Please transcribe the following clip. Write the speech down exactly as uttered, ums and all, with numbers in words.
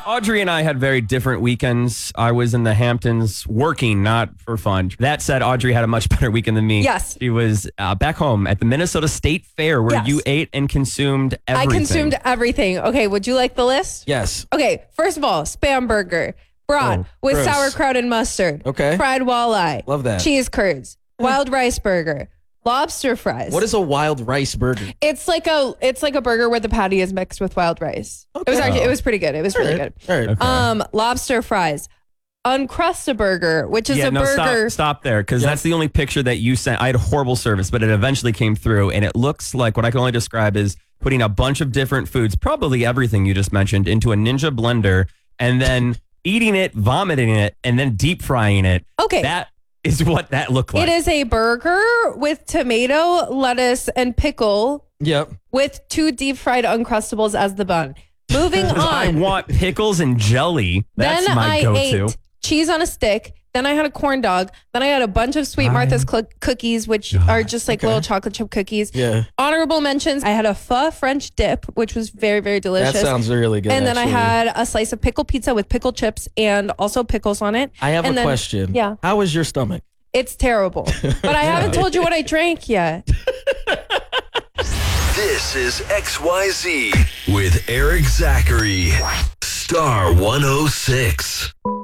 Audrey and I had very different weekends. I was in the Hamptons working, not for fun. That said, Audrey had a much better weekend than me. Yes. She was uh, back home at the Minnesota State Fair where Yes. you ate and consumed everything. I consumed everything. Okay, would you like the list? Yes. Okay, first of all, Spam burger. Brat Oh, with gross. sauerkraut and mustard. Okay. Fried walleye. Love that. Cheese curds. Wild rice burger. Lobster fries. What is a wild rice burger? It's like a it's like a burger where the patty is mixed with wild rice. It was Okay. actually it was pretty good. It was All really right. good. All right. Okay. Um, lobster fries. Uncrustaburger, which is yeah, a no, burger. stop, stop there, because Yep. that's the only picture that you sent. I had horrible service, but it eventually came through, and it looks like what I can only describe is putting a bunch of different foods, probably everything you just mentioned, into a Ninja blender, and then eating it, vomiting it, and then deep frying it. Okay. That is what that looked like. It is a burger with tomato, lettuce, and pickle Yep. with two deep fried Uncrustables as the bun. Moving I on. want pickles and jelly. That's then my I go-to. ate cheese on a stick. Then I had a corn dog. Then I had a bunch of Sweet Martha's cl- cookies, which are just like little chocolate chip cookies. Yeah. Honorable mentions. I had a pho French dip, which was very, very delicious. That sounds really good. And then actually. I had a slice of pickle pizza with pickle chips and also pickles on it. I have And a then- question. Yeah. How is your stomach? It's terrible. But I haven't told you what I drank yet. This is X Y Z with Eric Zachary. Star one oh six.